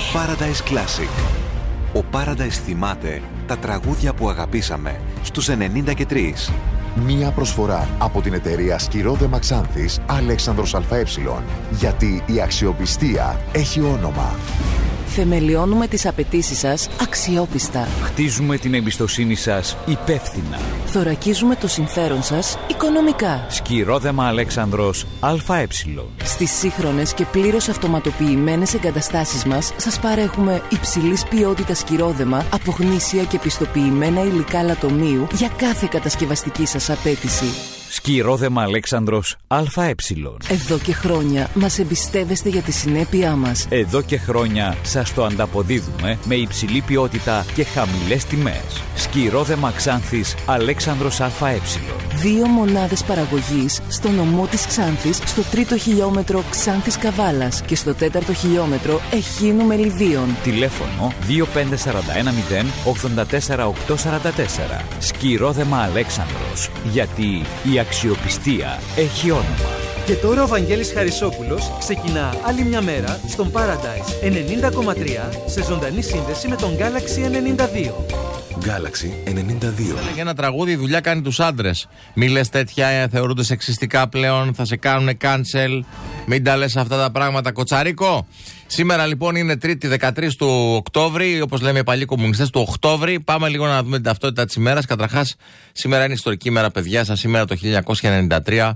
Paradise Classic. Ο Paradise θυμάται τα τραγούδια που αγαπήσαμε στους 93. Μία προσφορά από την εταιρεία Σκυρόδεμα Ξάνθης Αλέξανδρος ΑΕ. Γιατί η αξιοπιστία έχει όνομα. Θεμελιώνουμε τις απαιτήσεις σας αξιόπιστα. Χτίζουμε την εμπιστοσύνη σας υπεύθυνα. Θωρακίζουμε το συμφέρον σας οικονομικά. Σκυρόδεμα Αλέξανδρος ΑΕ. Στις σύγχρονες και πλήρως αυτοματοποιημένες εγκαταστάσεις μας σας παρέχουμε υψηλής ποιότητας σκυρόδεμα από γνήσια και πιστοποιημένα υλικά λατομείου για κάθε κατασκευαστική σας απέτηση. Σκυρόδεμα Αλέξανδρος ΑΕ. Εδώ και χρόνια μας εμπιστεύεστε για τη συνέπειά μας. Εδώ και χρόνια σας το ανταποδίδουμε με υψηλή ποιότητα και χαμηλές τιμές. Σκυρόδεμα Ξάνθης Αλέξανδρος ΑΕ. 2 μονάδες παραγωγής στο νομό της Ξάνθης, στο 3ο χιλιόμετρο Ξάνθης Καβάλας και στο 4ο χιλιόμετρο Εχίνου Μελιδίων. Τηλέφωνο 25410 84844. Σκυρόδεμα Αλέξανδρος. Γιατί η αξιοπιστία έχει όνομα. Και τώρα ο Βαγγέλης Χαρισόπουλος ξεκινά άλλη μια μέρα στον Paradise 90,3 σε ζωντανή σύνδεση με τον Galaxy 92. Galaxy 92. Για ένα τραγούδι, η δουλειά κάνει τους άντρες. Μη λες τέτοια, θεωρούνται σεξιστικά πλέον, θα σε κάνουνε cancel. Μην τα λες αυτά τα πράγματα, κοτσαρίκο. Σήμερα λοιπόν είναι Τρίτη 13 του Οκτώβρη, όπως λέμε οι παλιοί κομμουνιστές του Οκτώβρη. Πάμε λίγο να δούμε την ταυτότητα της ημέρας. Καταρχάς, σήμερα είναι ιστορική ημέρα, παιδιά σας. Σήμερα το 1993.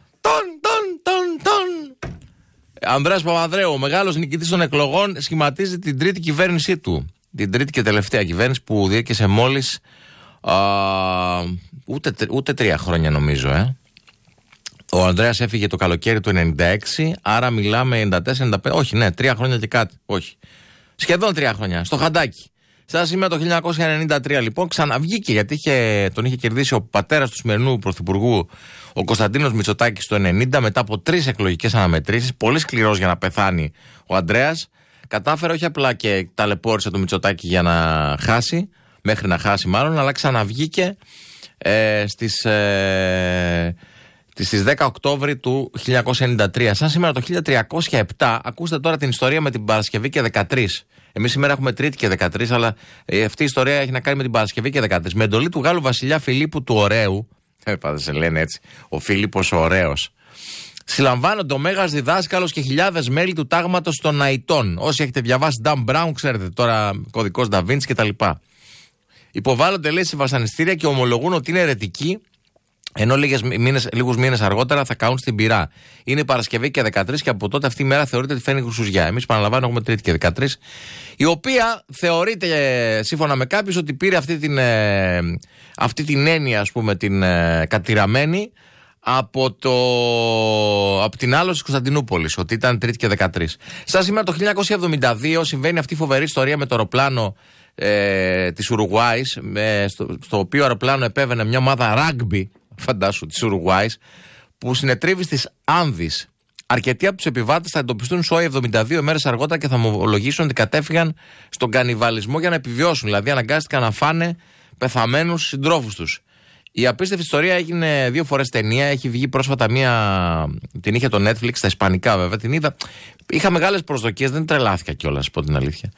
Ανδρέας Παπανδρέου, ο μεγάλος νικητής των εκλογών, σχηματίζει την τρίτη κυβέρνησή του. Την τρίτη και τελευταία κυβέρνηση που διήρκεσε μόλις ούτε 3 χρόνια νομίζω. Ο Ανδρέας έφυγε το καλοκαίρι του 96, άρα μιλάμε 94-95, όχι ναι, 3 χρόνια και κάτι, όχι. Σχεδόν 3 χρόνια, στο Χαντάκι. Σαν σήμερα το 1993 λοιπόν ξαναβγήκε, γιατί τον είχε κερδίσει ο πατέρας του σημερινού πρωθυπουργού, ο Κωνσταντίνος Μητσοτάκης, το 90, μετά από 3 εκλογικές αναμετρήσεις, πολύ σκληρός για να πεθάνει ο Ανδρέας. Κατάφερε όχι απλά και ταλαιπώρησε το Μητσοτάκη για να χάσει, μέχρι να χάσει μάλλον, αλλά ξαναβγήκε στις 10 Οκτώβρη του 1993. Σαν σήμερα το 1307, ακούστε τώρα την ιστορία με την Παρασκευή και 13. Εμείς σήμερα έχουμε Τρίτη και 13, αλλά αυτή η ιστορία έχει να κάνει με την Παρασκευή και 13. Με εντολή του Γάλλου βασιλιά Φιλίππου του Ωραίου, πάντα σε λένε έτσι, ο Φίλιππος ο Ωραίος, συλλαμβάνονται ο Μέγας Διδάσκαλος και χιλιάδες μέλη του τάγματος των Ναϊτών. Όσοι έχετε διαβάσει Dan Brown, ξέρετε τώρα, κωδικός Da Vinci κτλ. Υποβάλλονται, λέει, σε βασανιστήρια και ομολογούν ότι είναι αιρετικοί, ενώ λίγους μήνες αργότερα θα καούν στην πυρά. Είναι Παρασκευή και 13 και από τότε αυτή η μέρα θεωρείται ότι φέρνει χρυσουζιά. Εμείς παραλαμβάνω έχουμε Τρίτη και 13, η οποία θεωρείται σύμφωνα με κάποιους ότι πήρε αυτή την έννοια, ας πούμε, την κατηραμένη από την άλωση της Κωνσταντινούπολης, ότι ήταν Τρίτη και 13. Σαν σήμερα το 1972 συμβαίνει αυτή η φοβερή ιστορία με το αεροπλάνο της Ουρουγουάης, στο οποίο αεροπλάνο επέβαινε μια ομάδα ράγκμπι, φαντάσου, της Ουρουγουάης, που συνετρίβει στις Άνδεις. Αρκετοί από τους επιβάτες θα εντοπιστούν σόι 72 μέρες αργότερα και θα ομολογήσουν ότι κατέφυγαν στον κανιβαλισμό για να επιβιώσουν. Δηλαδή αναγκάστηκαν να φάνε πεθαμένους συντρόφους τους. Η απίστευτη ιστορία έγινε 2 φορές ταινία. Έχει βγει πρόσφατα την είχε το Netflix, στα ισπανικά βέβαια. Την είδα. Είχα μεγάλες προσδοκίες, δεν τρελάθηκα κιόλας, να πω την αλήθεια.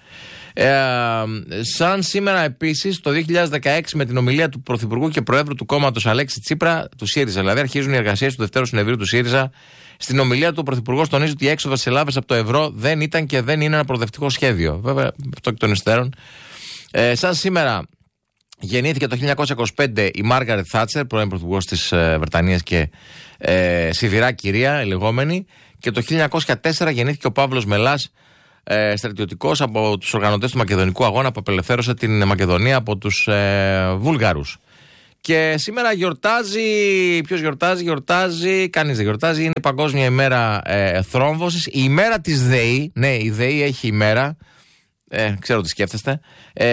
Σαν σήμερα επίσης το 2016, με την ομιλία του Πρωθυπουργού και Προέδρου του κόμματος Αλέξη Τσίπρα, του ΣΥΡΙΖΑ, δηλαδή αρχίζουν οι εργασίες του Δευτέρου Συνεδρίου του ΣΥΡΙΖΑ. Στην ομιλία του ο Πρωθυπουργός τονίζει ότι η έξοδος της Ελλάδας από το ευρώ δεν ήταν και δεν είναι ένα προοδευτικό σχέδιο. Βέβαια, αυτό και των υστέρων. Σαν σήμερα γεννήθηκε το 1925 η Μάργαρετ Θάτσερ, πρώην Πρωθυπουργός της Βρετανίας και σιδηρά κυρία, λεγόμενη. Και το 1904 γεννήθηκε ο Παύλος Μελάς, στρατιωτικός από τους οργανωτές του Μακεδονικού Αγώνα, που απελευθέρωσε την Μακεδονία από τους Βούλγαρους. Και σήμερα γιορτάζει, ποιος γιορτάζει, κανείς δεν γιορτάζει, είναι η Παγκόσμια ημέρα θρόμβωσης, η ημέρα της ΔΕΗ, ναι, η ΔΕΗ έχει ημέρα, ξέρω τι σκέφτεστε,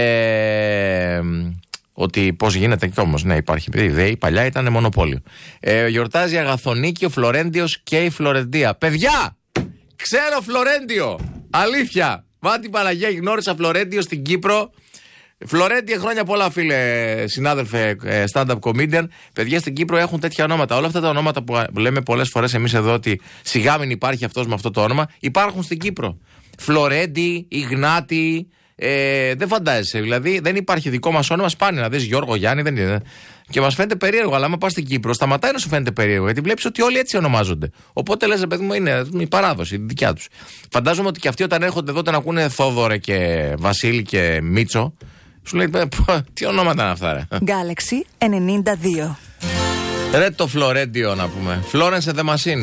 ότι πώς γίνεται και όμως, ναι, υπάρχει, η ΔΕΗ παλιά ήταν μονοπόλιο. Γιορτάζει Αγαθονίκη, ο Φλωρέντιος και η Φλωρεντία. Παιδιά, ξέρω Φλωρέντιο, αλήθεια, βάτη Παναγία, γνώρισα Φλωρέντιο στην Κύπρο. Φλωρέντια, χρόνια πολλά, φίλε, συνάδελφε, stand-up comedian. Παιδιά στην Κύπρο έχουν τέτοια ονόματα. Όλα αυτά τα ονόματα που λέμε πολλές φορές εμείς εδώ ότι σιγά μην υπάρχει αυτός με αυτό το όνομα, υπάρχουν στην Κύπρο. Φλωρέντι, Ιγνάτη. Δεν φαντάζεσαι. Δηλαδή δεν υπάρχει δικό μας όνομα. Σπάνια να δεις Γιώργο, Γιάννη, δεν είναι. Και μας φαίνεται περίεργο. Αλλά άμα πας στην Κύπρο, σταματάει να σου φαίνεται περίεργο. Γιατί βλέπεις ότι όλοι έτσι ονομάζονται. Οπότε λες, παιδί μου, είναι η παράδοση, η δικιά τους. Φαντάζομαι ότι και αυτοί όταν έρχονται εδώ, όταν ακούνε Θόδωρε και Βασίλη και Μίτσο, σου λέει, τι ονόματα είναι αυτά, ρε. Galaxy 92. Ρε το Φλωρέντιο να πούμε. Florence the Machine.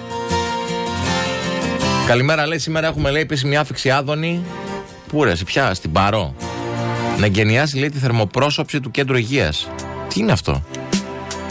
Καλημέρα, λέει. Σήμερα έχουμε, λέει, επίσημη άφηξη Άδωνη. Πού ρε, πια, στην Παρό. Να εγκαινιάσει, λέει, τη θερμοπρόσωψη του κέντρου υγείας. Τι είναι αυτό?